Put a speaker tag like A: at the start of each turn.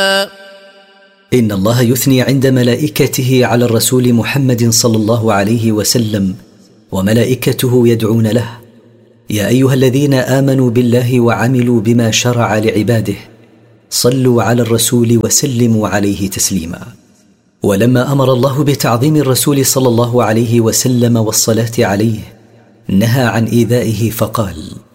A: إن الله يثني عند ملائكته على الرسول محمد صلى الله عليه وسلم وملائكته يدعون له: يا أيها الذين آمنوا بالله وعملوا بما شرع لعباده صلوا على الرسول وسلموا عليه تسليما. ولما أمر الله بتعظيم الرسول صلى الله عليه وسلم والصلاة عليه نهى عن إيذائه فقال: